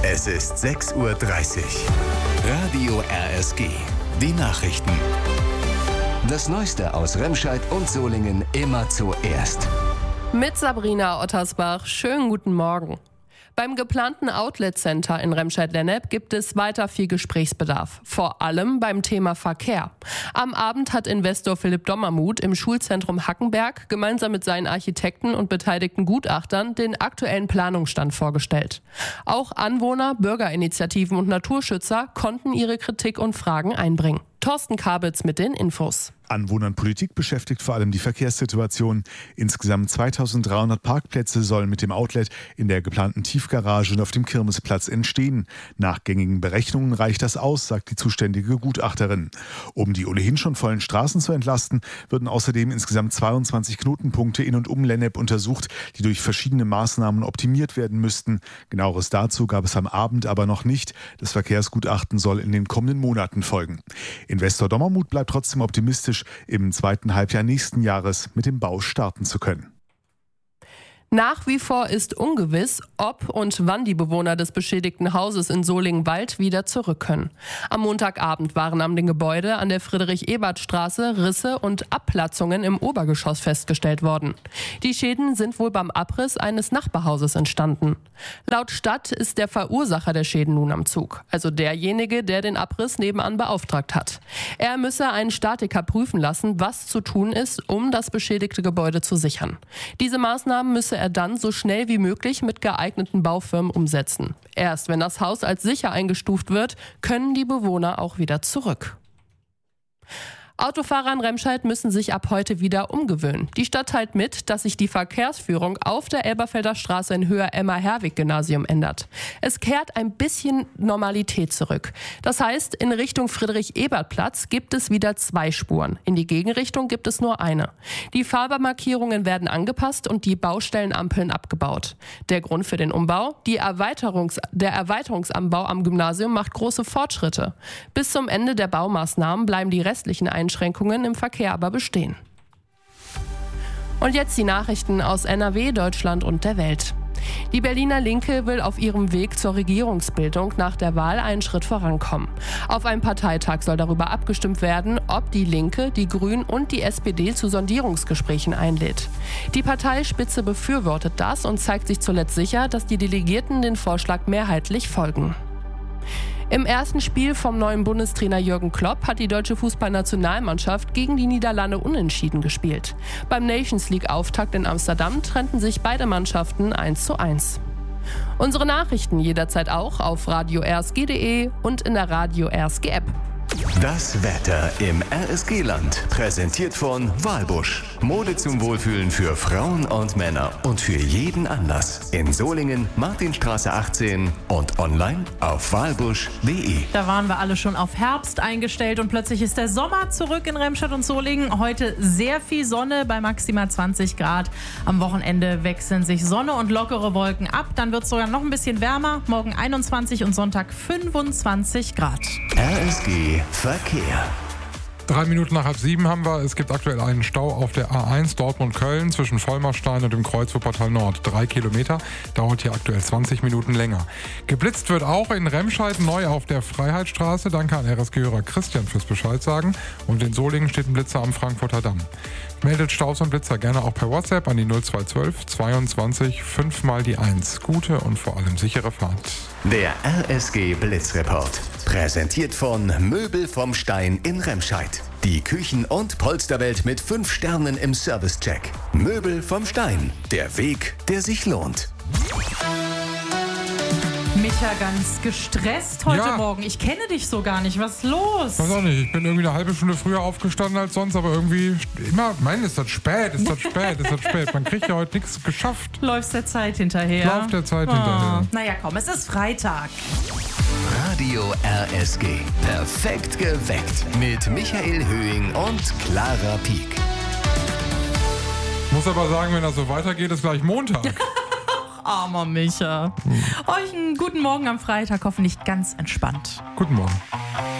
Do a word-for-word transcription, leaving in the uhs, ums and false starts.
Es ist sechs Uhr dreißig. Radio R S G. Die Nachrichten. Das Neueste aus Remscheid und Solingen immer zuerst. Mit Sabrina Ottersbach. Schönen guten Morgen. Beim geplanten Outlet-Center in Remscheid-Lennep gibt es weiter viel Gesprächsbedarf. Vor allem beim Thema Verkehr. Am Abend hat Investor Philipp Dommermuth im Schulzentrum Hackenberg gemeinsam mit seinen Architekten und beteiligten Gutachtern den aktuellen Planungsstand vorgestellt. Auch Anwohner, Bürgerinitiativen und Naturschützer konnten ihre Kritik und Fragen einbringen. Thorsten Kabitz mit den Infos. Anwohner und Politik beschäftigt vor allem die Verkehrssituation. Insgesamt zweitausenddreihundert Parkplätze sollen mit dem Outlet in der geplanten Tiefgarage und auf dem Kirmesplatz entstehen. Nach gängigen Berechnungen reicht das aus, sagt die zuständige Gutachterin. Um die ohnehin schon vollen Straßen zu entlasten, würden außerdem insgesamt zweiundzwanzig Knotenpunkte in und um Lennep untersucht, die durch verschiedene Maßnahmen optimiert werden müssten. Genaueres dazu gab es am Abend aber noch nicht. Das Verkehrsgutachten soll in den kommenden Monaten folgen. Investor Dommermuth bleibt trotzdem optimistisch, im zweiten Halbjahr nächsten Jahres mit dem Bau starten zu können. Nach wie vor ist ungewiss, ob und wann die Bewohner des beschädigten Hauses in Solingen-Wald wieder zurück können. Am Montagabend waren an dem Gebäude an der Friedrich-Ebert-Straße Risse und Abplatzungen im Obergeschoss festgestellt worden. Die Schäden sind wohl beim Abriss eines Nachbarhauses entstanden. Laut Stadt ist der Verursacher der Schäden nun am Zug, also derjenige, der den Abriss nebenan beauftragt hat. Er müsse einen Statiker prüfen lassen, was zu tun ist, um das beschädigte Gebäude zu sichern. Diese Maßnahmen müsse er dann so schnell wie möglich mit geeigneten Baufirmen umsetzen. Erst wenn das Haus als sicher eingestuft wird, können die Bewohner auch wieder zurück. Autofahrer in Remscheid müssen sich ab heute wieder umgewöhnen. Die Stadt teilt mit, dass sich die Verkehrsführung auf der Elberfelder Straße in Höhe Emma-Herwig-Gymnasium ändert. Es kehrt ein bisschen Normalität zurück. Das heißt, in Richtung Friedrich-Ebert-Platz gibt es wieder zwei Spuren. In die Gegenrichtung gibt es nur eine. Die Fahrbahnmarkierungen werden angepasst und die Baustellenampeln abgebaut. Der Grund für den Umbau? Die Erweiterungs- der Erweiterungsanbau am Gymnasium macht große Fortschritte. Bis zum Ende der Baumaßnahmen bleiben die restlichen Einschränkungen Einschränkungen im Verkehr aber bestehen. Und jetzt die Nachrichten aus N R W, Deutschland und der Welt. Die Berliner Linke will auf ihrem Weg zur Regierungsbildung nach der Wahl einen Schritt vorankommen. Auf einem Parteitag soll darüber abgestimmt werden, ob die Linke, die Grünen und die S P D zu Sondierungsgesprächen einlädt. Die Parteispitze befürwortet das und zeigt sich zuletzt sicher, dass die Delegierten den Vorschlag mehrheitlich folgen. Im ersten Spiel vom neuen Bundestrainer Jürgen Klopp hat die deutsche Fußballnationalmannschaft gegen die Niederlande unentschieden gespielt. Beim Nations League-Auftakt in Amsterdam trennten sich beide Mannschaften eins zu eins. Unsere Nachrichten jederzeit auch auf radio r s g punkt d e und in der Radio R S G App. Das Wetter im R S G-Land, präsentiert von Walbusch. Mode zum Wohlfühlen für Frauen und Männer und für jeden Anlass. In Solingen, Martinstraße achtzehn und online auf walbusch punkt de. Da waren wir alle schon auf Herbst eingestellt und plötzlich ist der Sommer zurück in Remscheid und Solingen. Heute sehr viel Sonne bei maximal zwanzig Grad. Am Wochenende wechseln sich Sonne und lockere Wolken ab. Dann wird es sogar noch ein bisschen wärmer. Morgen einundzwanzig und Sonntag fünfundzwanzig Grad. R S G Verkehr. Drei Minuten nach halb sieben haben wir. Es gibt aktuell einen Stau auf der A eins Dortmund-Köln zwischen Vollmarstein und dem Kreuzwurportal Nord. Drei Kilometer, dauert hier aktuell zwanzig Minuten länger. Geblitzt wird auch in Remscheid neu auf der Freiheitsstraße. Danke an R S G-Hörer Christian fürs Bescheid sagen. Und in Solingen steht ein Blitzer am Frankfurter Damm. Meldet Staus und Blitzer gerne auch per WhatsApp an die null zwei zwölf zweiundzwanzig fünf mal die eins. Gute und vor allem sichere Fahrt. Der R S G Blitzreport. Präsentiert von Möbel vom Stein in Remscheid. Die Küchen- und Polsterwelt mit fünf Sternen im Servicecheck. Möbel vom Stein. Der Weg, der sich lohnt. Micha, ganz gestresst heute Ja. Morgen. Ich kenne dich so gar nicht. Was ist los? Weiß auch nicht, ich bin irgendwie eine halbe Stunde früher aufgestanden als sonst, aber irgendwie immer, mein, ist das spät, ist das spät, ist das spät. Man kriegt ja heute nichts geschafft. Läufst der Zeit hinterher? Lauf der Zeit oh. hinterher. Naja, komm, es ist Freitag. Radio R S G. Perfekt geweckt. Mit Michael Höhing und Clara Pieck. Muss aber sagen, wenn das so weitergeht, ist gleich Montag. Armer Micha. Hm. Euch einen guten Morgen am Freitag, hoffentlich ganz entspannt. Guten Morgen.